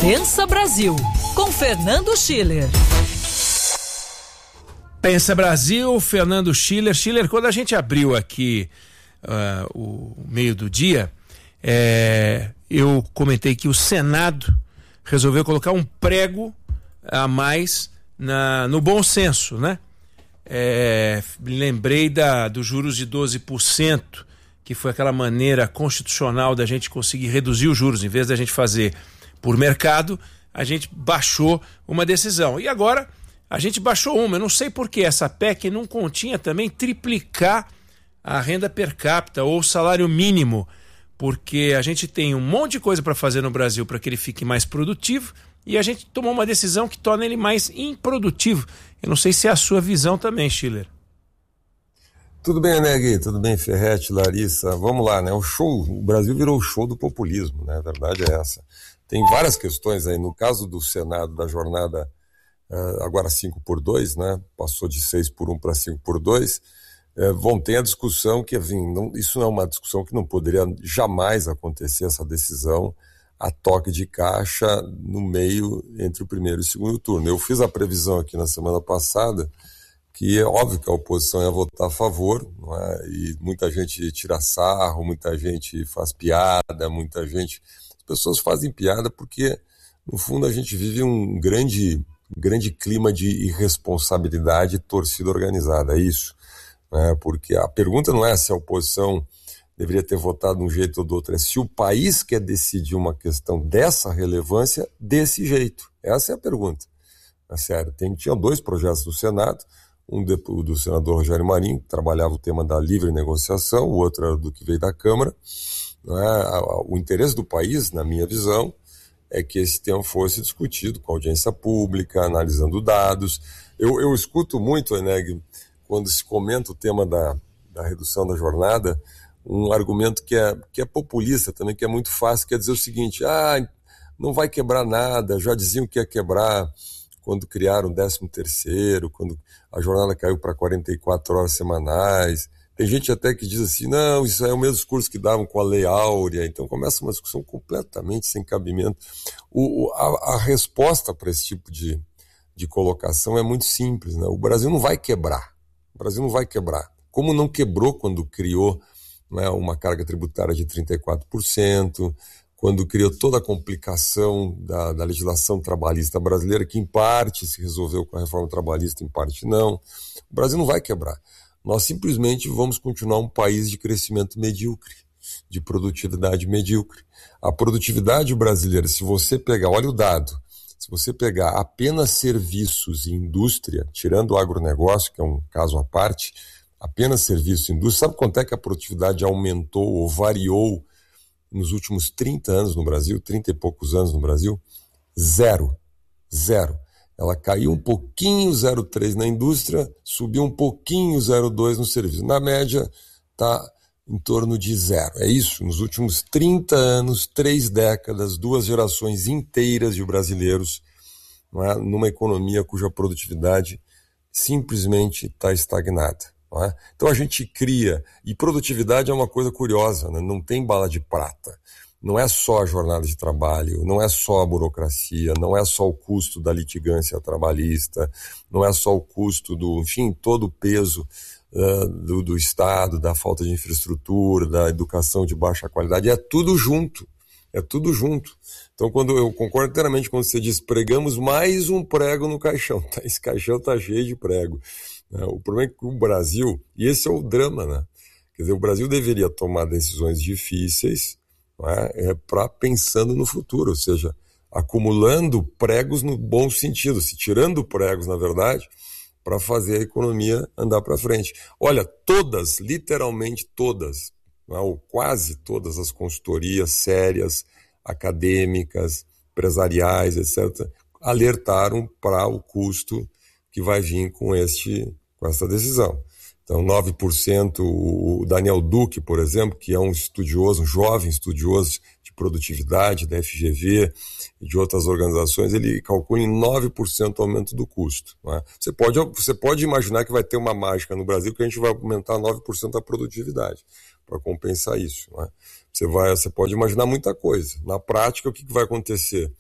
Pensa Brasil, com Fernando Schiller. Pensa Brasil, Fernando Schiller. Schiller, quando a gente abriu aqui o meio do dia, eu comentei que o Senado resolveu colocar um prego a mais no bom senso, né? Me lembrei dos juros de 12%, que foi aquela maneira constitucional da gente conseguir reduzir os juros. Em vez da gente fazer por mercado, a gente baixou uma decisão. E agora a gente baixou uma. Eu não sei por que essa PEC não continha também triplicar a renda per capita ou o salário mínimo, porque a gente tem um monte de coisa para fazer no Brasil para que ele fique mais produtivo e a gente tomou uma decisão que torna ele mais improdutivo. Eu não sei se é a sua visão também, Schiller. Tudo bem, Negri, tudo bem, Ferretti, Larissa, vamos lá, né? O Brasil virou o show do populismo, né? A verdade é essa. Tem várias questões aí, no caso do Senado, da jornada agora 5x2, né? Passou de 6x1 para 5x2, vão ter a discussão que, isso não é uma discussão que não poderia jamais acontecer, essa decisão a toque de caixa no meio entre o primeiro e o segundo turno. Eu fiz a previsão aqui na semana passada que é óbvio que a oposição ia votar a favor, não é? E muita gente tira sarro, muita gente faz piada, as pessoas fazem piada porque, no fundo, a gente vive um grande clima de irresponsabilidade e torcida organizada, é isso. Né? Porque a pergunta não é se a oposição deveria ter votado de um jeito ou do outro, é se o país quer decidir uma questão dessa relevância desse jeito. Essa é a pergunta. É sério, tinha 2 projetos do Senado, um do senador Rogério Marinho, que trabalhava o tema da livre negociação, o outro era do que veio da Câmara. O interesse do país, na minha visão, é que esse tema fosse discutido com audiência pública, analisando dados. Eu escuto muito, Eneg, quando se comenta o tema da redução da jornada, um argumento que é populista também, que é muito fácil, quer dizer o seguinte: não vai quebrar nada, já diziam que ia quebrar quando criaram o 13º, quando a jornada caiu para 44 horas semanais. Tem gente até que diz assim, não, isso é o mesmo discurso que davam com a Lei Áurea. Então começa uma discussão completamente sem cabimento. A resposta para esse tipo de colocação é muito simples, né? O Brasil não vai quebrar. Como não quebrou quando criou, né, uma carga tributária de 34%, quando criou toda a complicação da legislação trabalhista brasileira, que em parte se resolveu com a reforma trabalhista, em parte não. O Brasil não vai quebrar. Nós simplesmente vamos continuar um país de crescimento medíocre, de produtividade medíocre. A produtividade brasileira, se você pegar, olha o dado, se você pegar apenas serviços e indústria, tirando o agronegócio, que é um caso à parte, apenas serviços e indústria, sabe quanto é que a produtividade aumentou ou variou nos últimos 30 anos no Brasil, 30 e poucos anos no Brasil? Zero. Ela caiu um pouquinho, 0,3 na indústria, subiu um pouquinho, 0,2 no serviço. Na média, está em torno de 0. É isso, nos últimos 30 anos, 3 décadas, 2 gerações inteiras de brasileiros, não é? Numa economia cuja produtividade simplesmente está estagnada. Não é? Então a gente cria, e produtividade é uma coisa curiosa, né? Não tem bala de prata. Não é só a jornada de trabalho, não é só a burocracia, não é só o custo da litigância trabalhista, não é só o custo todo o peso do Estado, da falta de infraestrutura, da educação de baixa qualidade, é tudo junto. Então, quando eu concordo inteiramente quando você diz, pregamos mais um prego no caixão, esse caixão está cheio de prego. O problema é que o Brasil, e esse é o drama, né? Quer dizer, o Brasil deveria tomar decisões difíceis, pensando no futuro, ou seja, acumulando pregos no bom sentido, se tirando pregos, na verdade, para fazer a economia andar para frente. Olha, literalmente todas, ou quase todas as consultorias sérias, acadêmicas, empresariais, etc., alertaram para o custo que vai vir com essa decisão. Então, 9%, o Daniel Duque, por exemplo, que é um jovem estudioso de produtividade da FGV e de outras organizações, ele calcula em 9% o aumento do custo. Não é? Você pode imaginar que vai ter uma mágica no Brasil que a gente vai aumentar 9% a produtividade para compensar isso. Não é? Você pode imaginar muita coisa. Na prática, o que vai acontecer?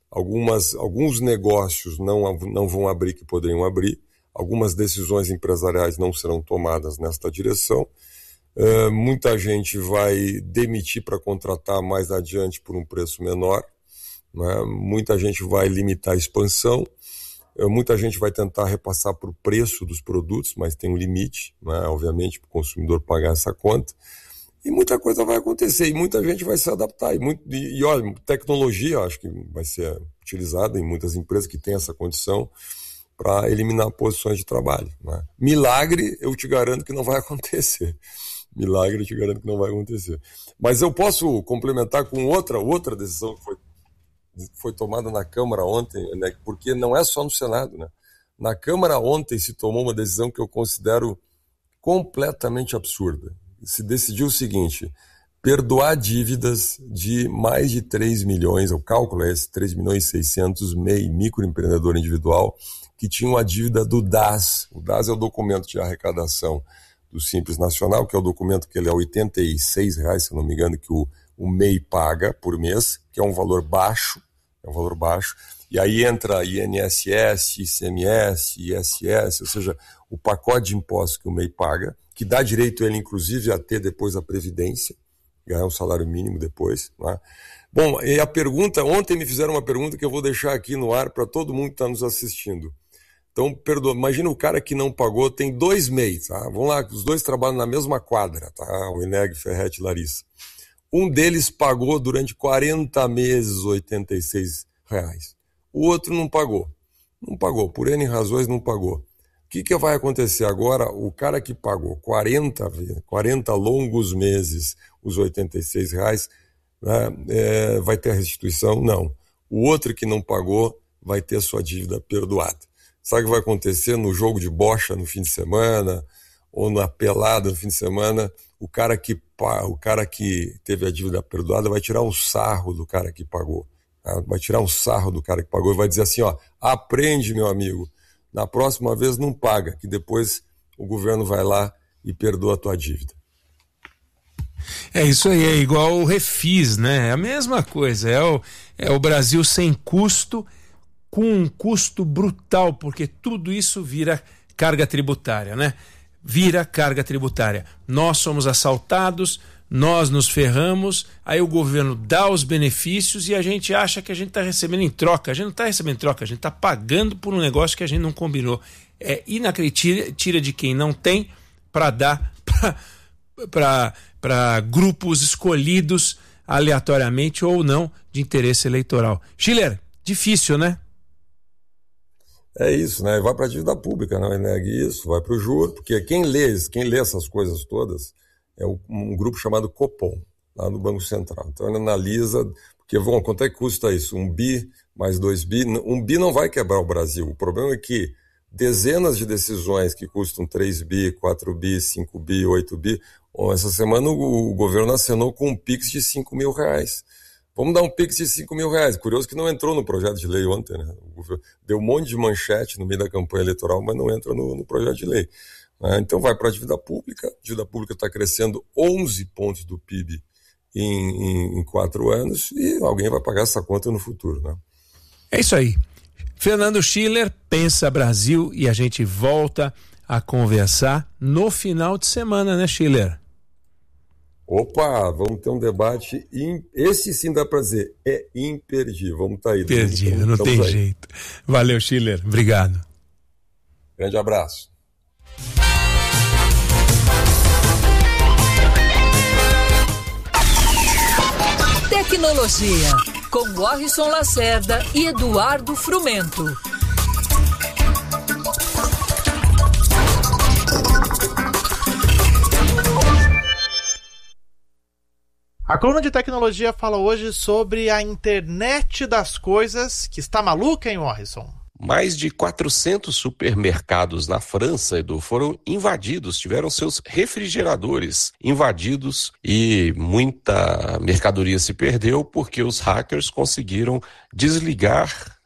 Alguns negócios não vão abrir que poderiam abrir, algumas decisões empresariais não serão tomadas nesta direção, muita gente vai demitir para contratar mais adiante por um preço menor, né? Muita gente vai limitar a expansão, muita gente vai tentar repassar para o preço dos produtos, mas tem um limite, né? Obviamente, para o consumidor pagar essa conta. E muita coisa vai acontecer, e muita gente vai se adaptar. E olha, tecnologia, acho que vai ser utilizada em muitas empresas que têm essa condição para eliminar posições de trabalho, né? Milagre, eu te garanto que não vai acontecer. Milagre, eu te garanto que não vai acontecer. Mas eu posso complementar com outra decisão que foi tomada na Câmara ontem, né? Porque não é só no Senado, né? Na Câmara ontem se tomou uma decisão que eu considero completamente absurda. Se decidiu o seguinte: perdoar dívidas de mais de 3 milhões, o cálculo é esse, 3 milhões e 600 MEI, microempreendedor individual, que tinha uma dívida do DAS. O DAS é o documento de arrecadação do Simples Nacional, que é o documento que ele é R$ 86, se eu não me engano, que o MEI paga por mês, que é um valor baixo, e aí entra INSS, ICMS, ISS, ou seja, o pacote de impostos que o MEI paga, que dá direito a ele, inclusive, a ter depois a Previdência, ganhar um salário mínimo depois, né? Bom, e a pergunta, ontem me fizeram uma pergunta que eu vou deixar aqui no ar para todo mundo que está nos assistindo. Então, imagina o cara que não pagou, tem 2 MEIs, tá? Vamos lá, os dois trabalham na mesma quadra, tá? O Eneg, Ferretti e Larissa. Um deles pagou durante 40 meses R$ 86. O outro não pagou. Não pagou, por N razões não pagou. O que vai acontecer agora? O cara que pagou 40 longos meses os R$ 86, né, vai ter a restituição? Não. O outro que não pagou vai ter sua dívida perdoada. Sabe o que vai acontecer no jogo de bocha no fim de semana ou na pelada no fim de semana? O cara que teve a dívida perdoada vai tirar um sarro do cara que pagou. Tá? Vai tirar um sarro do cara que pagou e vai dizer assim, aprende, meu amigo, na próxima vez não paga, que depois o governo vai lá e perdoa a tua dívida. É isso aí, é igual o Refis, né? É a mesma coisa, é o Brasil sem custo, com um custo brutal, porque tudo isso vira carga tributária, né? Vira carga tributária. Nós somos assaltados, nós nos ferramos, aí o governo dá os benefícios e a gente acha que a gente está recebendo em troca. A gente não está recebendo em troca, a gente está pagando por um negócio que a gente não combinou. É inacreditável, tira de quem não tem para dar para grupos escolhidos aleatoriamente ou não de interesse eleitoral. Schiller, difícil, né? É isso, né? Vai para a dívida pública, não é isso, vai para o juro, porque quem lê essas coisas todas é um grupo chamado Copom, lá no Banco Central. Então ele analisa, porque, quanto é que custa isso? 1 bi mais 2 bi? 1 bi não vai quebrar o Brasil. O problema é que dezenas de decisões que custam 3 bi, 4 bi, 5 bi, 8 bi, essa semana o governo assinou com um Pix de R$5 mil. Vamos dar um Pix de R$5 mil. Curioso que não entrou no projeto de lei ontem, né? O governo deu um monte de manchete no meio da campanha eleitoral, mas não entra no projeto de lei. Então vai para a dívida pública. A dívida pública está crescendo 11 pontos do PIB em 4 anos e alguém vai pagar essa conta no futuro, né? É isso aí. Fernando Schiller, Pensa Brasil, e a gente volta a conversar no final de semana, né, Schiller? Opa, vamos ter um debate, esse sim dá pra dizer, é imperdível, vamos estar aí. Imperdível, não tem jeito. Valeu, Schiller, obrigado. Grande abraço. Tecnologia, com Warrison Lacerda e Eduardo Frumento. A coluna de tecnologia fala hoje sobre a internet das coisas, que está maluca, hein, Warrison? Mais de 400 supermercados na França, Edu, foram invadidos, tiveram seus refrigeradores invadidos e muita mercadoria se perdeu porque os hackers conseguiram desligar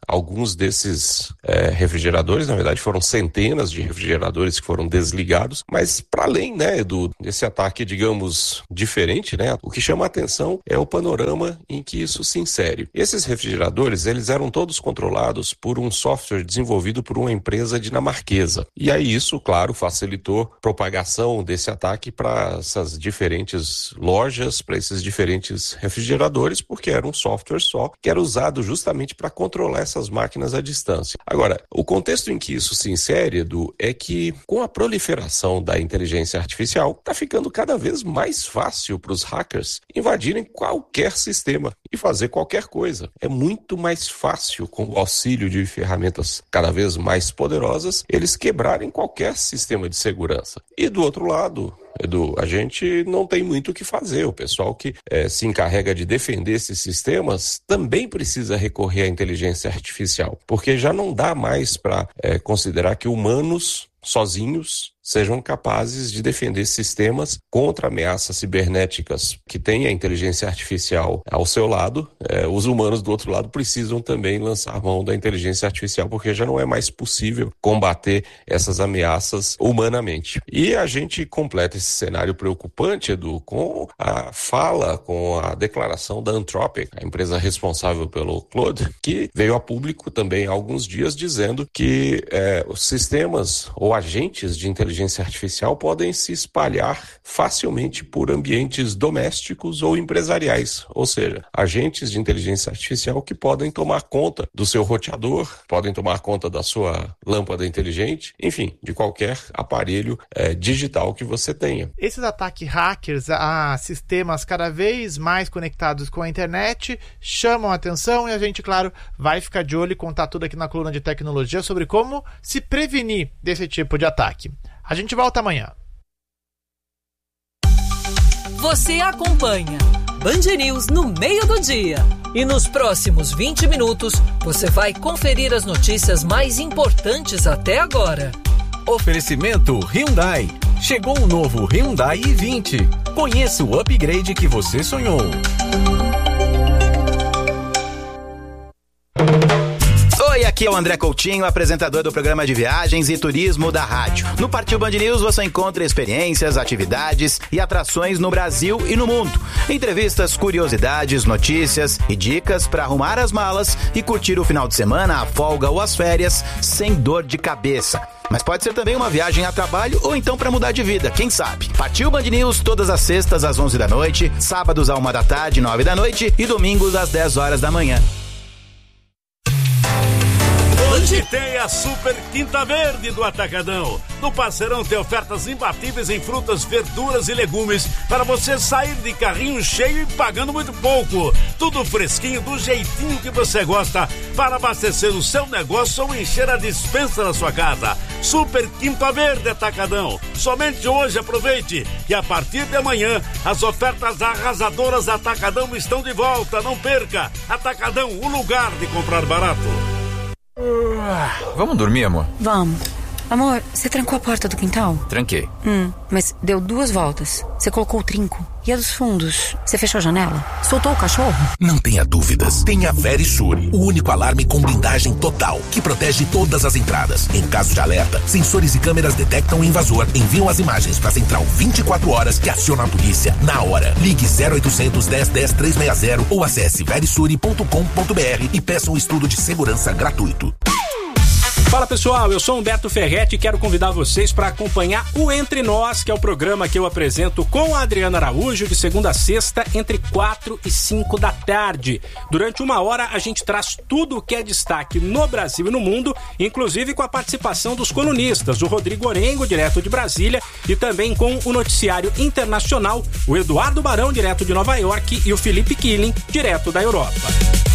alguns desses refrigeradores, na verdade foram centenas de refrigeradores que foram desligados, mas para além, né, desse ataque, digamos, diferente, né, o que chama a atenção é o panorama em que isso se insere. Esses refrigeradores, eles eram todos controlados por um software desenvolvido por uma empresa dinamarquesa. E aí isso, claro, facilitou a propagação desse ataque para essas diferentes lojas, para esses diferentes refrigeradores, porque era um software só que era usado justamente para controlar essas máquinas à distância. Agora, o contexto em que isso se insere, Edu, é que com a proliferação da inteligência artificial, está ficando cada vez mais fácil para os hackers invadirem qualquer sistema e fazer qualquer coisa. É muito mais fácil, com o auxílio de ferramentas cada vez mais poderosas, eles quebrarem qualquer sistema de segurança. E do outro lado, Edu, a gente não tem muito o que fazer. O pessoal que se encarrega de defender esses sistemas também precisa recorrer à inteligência artificial, porque já não dá mais para considerar que humanos sozinhos sejam capazes de defender sistemas contra ameaças cibernéticas que têm a inteligência artificial ao seu lado. Os humanos do outro lado precisam também lançar mão da inteligência artificial, porque já não é mais possível combater essas ameaças humanamente. E a gente completa esse cenário preocupante, Edu, com a fala, com a declaração da Anthropic, a empresa responsável pelo Claude, que veio a público também há alguns dias dizendo que os sistemas ou agentes de inteligência artificial podem se espalhar facilmente por ambientes domésticos ou empresariais, ou seja, agentes de inteligência artificial que podem tomar conta do seu roteador, podem tomar conta da sua lâmpada inteligente, enfim, de qualquer aparelho digital que você tenha. Esses ataques hackers a sistemas cada vez mais conectados com a internet chamam a atenção e a gente, claro, vai ficar de olho e contar tudo aqui na coluna de tecnologia sobre como se prevenir desse tipo de ataque. A gente volta amanhã. Você acompanha Band News no meio do dia. E nos próximos 20 minutos, você vai conferir as notícias mais importantes até agora. Oferecimento Hyundai. Chegou o novo Hyundai i20. Conheça o upgrade que você sonhou. Oi, aqui é o André Coutinho, apresentador do programa de viagens e turismo da rádio. No Partiu Band News você encontra experiências, atividades e atrações no Brasil e no mundo. Entrevistas, curiosidades, notícias e dicas para arrumar as malas e curtir o final de semana, a folga ou as férias sem dor de cabeça. Mas pode ser também uma viagem a trabalho ou então para mudar de vida, quem sabe? Partiu Band News todas as sextas às 11 da noite, sábados à 1 da tarde, 9 da noite e domingos às 10 horas da manhã. Hoje tem a Super Quinta Verde do Atacadão. No Parceirão tem ofertas imbatíveis em frutas, verduras e legumes para você sair de carrinho cheio e pagando muito pouco. Tudo fresquinho, do jeitinho que você gosta, para abastecer o seu negócio ou encher a despensa da sua casa. Super Quinta Verde Atacadão. Somente hoje aproveite que a partir de amanhã as ofertas arrasadoras Atacadão estão de volta. Não perca! Atacadão, o lugar de comprar barato. Vamos dormir, amor? Vamos. Amor, você trancou a porta do quintal? Tranquei. Mas deu 2 voltas. Você colocou o trinco. E a dos fundos? Você fechou a janela? Soltou o cachorro? Não tenha dúvidas. Tem a Verisure, o único alarme com blindagem total, que protege todas as entradas. Em caso de alerta, sensores e câmeras detectam o invasor, enviam as imagens para a central 24 horas que aciona a polícia na hora. Ligue 0800 10 10 360 ou acesse verisure.com.br e peça um estudo de segurança gratuito. Fala pessoal, eu sou Humberto Ferretti e quero convidar vocês para acompanhar o Entre Nós, que é o programa que eu apresento com a Adriana Araújo de segunda a sexta, entre 4 e 5 da tarde. Durante 1 hora a gente traz tudo o que é destaque no Brasil e no mundo, inclusive com a participação dos colunistas, o Rodrigo Orengo, direto de Brasília, e também com o noticiário internacional, o Eduardo Barão, direto de Nova York, e o Felipe Killing, direto da Europa.